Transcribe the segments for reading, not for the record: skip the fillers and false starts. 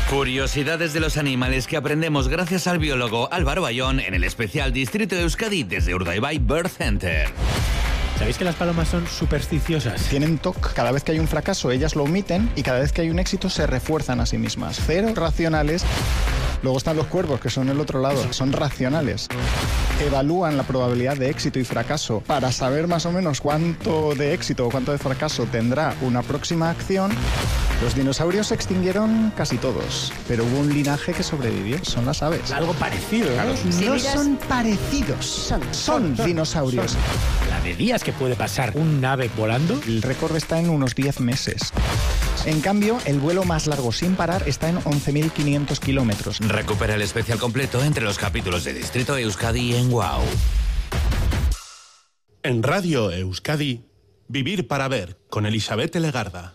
Curiosidades de los animales que aprendemos gracias al biólogo Álvaro Bayón en el especial Distrito de Euskadi desde Urdaibai Bird Center. ¿Sabéis que las palomas son supersticiosas? Tienen TOC. Cada vez que hay un fracaso, ellas lo omiten y cada vez que hay un éxito se refuerzan a sí mismas. Cero racionales. Luego están los cuervos, que son el otro lado. Son racionales. Evalúan la probabilidad de éxito y fracaso para saber más o menos cuánto de éxito o cuánto de fracaso tendrá una próxima acción. Los dinosaurios se extinguieron casi todos, pero hubo un linaje que sobrevivió. Son las aves. Algo parecido, ¿eh? No son parecidos. Son dinosaurios. La de días que puede pasar un ave volando. El récord está en unos 10 meses. En cambio, el vuelo más largo sin parar está en 11.500 kilómetros. Recupera el especial completo entre los capítulos de Distrito Euskadi en WOW. En Radio Euskadi, Vivir para Ver, con Elisabeth Legarda.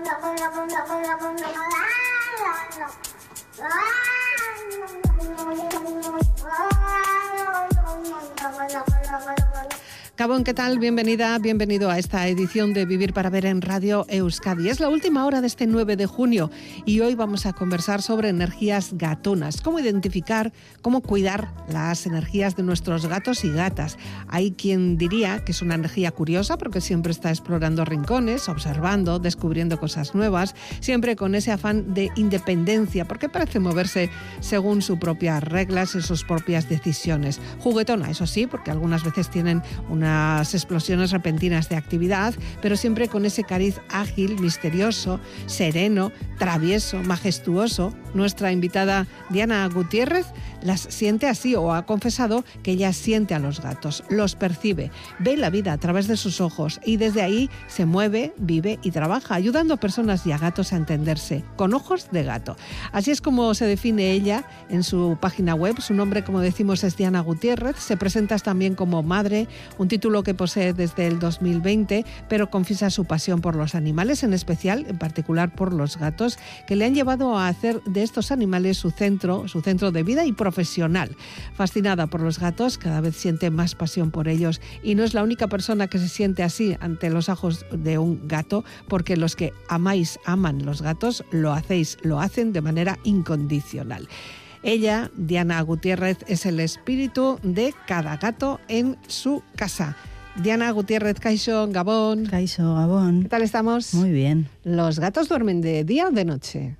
Gabón, ¿qué tal? Bienvenida, bienvenido a esta edición de Vivir para Ver en Radio Euskadi. Es la última hora de este 9 de junio y hoy vamos a conversar sobre energías gatonas. Cómo identificar, cómo cuidar las energías de nuestros gatos y gatas. Hay quien diría que es una energía curiosa porque siempre está explorando rincones, observando, descubriendo cosas nuevas, siempre con ese afán de independencia porque parece moverse según sus propias reglas y sus propias decisiones. Juguetona, eso sí, porque algunas veces tienen unas explosiones repentinas de actividad, pero siempre con ese cariz ágil, misterioso, sereno, travieso, majestuoso. Nuestra invitada Diana Gutiérrez las siente así o ha confesado que ella siente a los gatos, los percibe, ve la vida a través de sus ojos y desde ahí se mueve, vive y trabaja, ayudando a personas y a gatos a entenderse, con ojos de gato. Así es como se define ella en su página web. Su nombre, como decimos, es Diana Gutiérrez. Se presenta también como madre, un título que posee desde el 2020, pero confiesa su pasión por los animales, en especial, en particular por los gatos, que le han llevado a hacer de estos animales su centro de vida y profesional. Fascinada por los gatos, cada vez siente más pasión por ellos y no es la única persona que se siente así ante los ojos de un gato, porque los que aman los gatos, lo hacen de manera incondicional. Ella, Diana Gutiérrez, es el espíritu de cada gato en su casa. Diana Gutiérrez, Kaixo, Gabón. Kaixo, Gabón. ¿Qué tal estamos? Muy bien. ¿Los gatos duermen de día o de noche?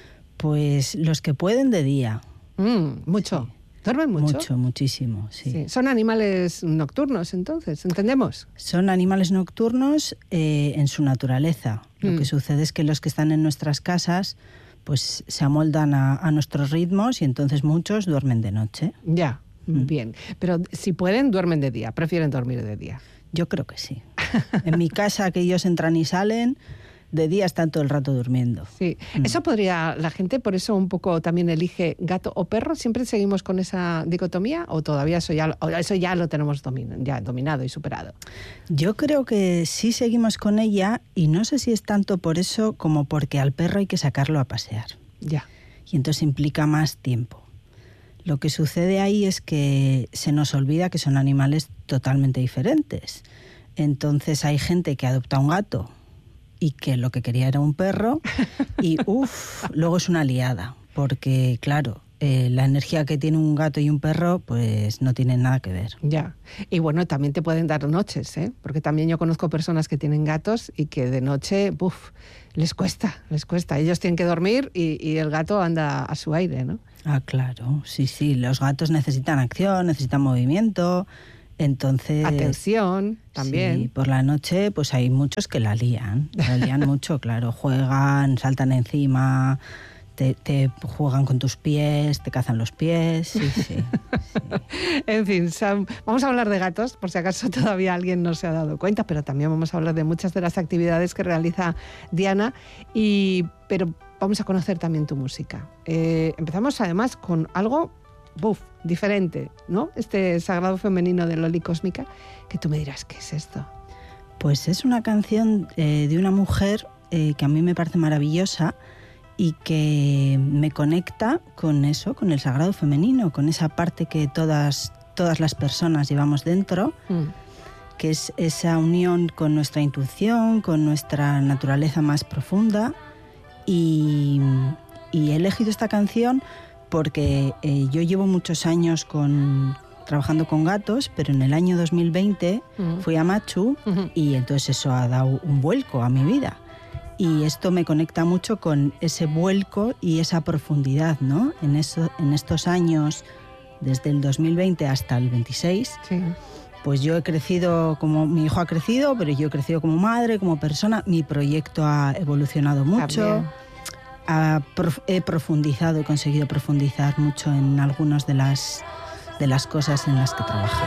Pues los que pueden de día. Mucho. Sí. ¿Duermen mucho? Mucho, muchísimo, sí. Son animales nocturnos, entonces, ¿entendemos? Son animales nocturnos en su naturaleza. Lo que sucede es que los que están en nuestras casas pues se amoldan a nuestros ritmos y entonces muchos duermen de noche. Ya, bien. Pero si pueden, duermen de día, prefieren dormir de día. Yo creo que sí. En mi casa, que ellos entran y salen, de día están todo el rato durmiendo. Sí, eso podría, la gente por eso un poco también elige gato o perro. ¿Siempre seguimos con esa dicotomía o todavía eso ya lo tenemos dominado y superado? Yo creo que sí seguimos con ella y no sé si es tanto por eso como porque al perro hay que sacarlo a pasear. Ya. Y entonces implica más tiempo. Lo que sucede ahí es que se nos olvida que son animales totalmente diferentes. Entonces hay gente que adopta un gato y que lo que quería era un perro y luego es una liada, porque claro, la energía que tiene un gato y un perro pues no tienen nada que ver. Ya, y bueno, también te pueden dar noches, porque también yo conozco personas que tienen gatos y que de noche, les cuesta. Ellos tienen que dormir y el gato anda a su aire, ¿no? Ah, claro, sí, los gatos necesitan acción, necesitan movimiento. Entonces, atención también. Sí, por la noche pues hay muchos que la lían mucho, claro, juegan, saltan encima, te juegan con tus pies, te cazan los pies, sí. En fin, vamos a hablar de gatos, por si acaso todavía alguien no se ha dado cuenta, pero también vamos a hablar de muchas de las actividades que realiza Diana, pero vamos a conocer también tu música. Empezamos además con algo diferente, ¿no? Este Sagrado Femenino de Loli Cósmica, que tú me dirás, ¿qué es esto? Pues es una canción de una mujer que a mí me parece maravillosa y que me conecta con eso, con el Sagrado Femenino, con esa parte que todas las personas llevamos dentro, que es esa unión con nuestra intuición, con nuestra naturaleza más profunda y Y he elegido esta canción porque yo llevo muchos años trabajando con gatos, pero en el año 2020 fui a Machu y entonces eso ha dado un vuelco a mi vida. Y esto me conecta mucho con ese vuelco y esa profundidad, ¿no? En estos años, desde el 2020 hasta el 26, sí. Pues yo he crecido como mi hijo ha crecido, pero yo he crecido como madre, como persona. Mi proyecto ha evolucionado mucho. He profundizado, he conseguido profundizar mucho en algunas de las cosas en las que trabajo.